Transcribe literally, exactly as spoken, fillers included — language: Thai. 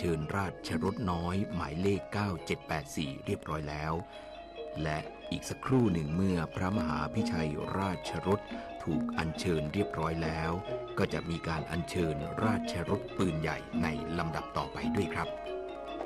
ชิญราชรถน้อยหมายเลขเก้าเจ็ดแปดสี่เรียบร้อยแล้วและอีกสักครู่หนึ่งเมื่อพระมหาพิชัยราชรถถูกอัญเชิญเรียบร้อยแล้วก็จะมีการอัญเชิญราชรถปืนใหญ่ในลำดับต่อไปด้วยครับ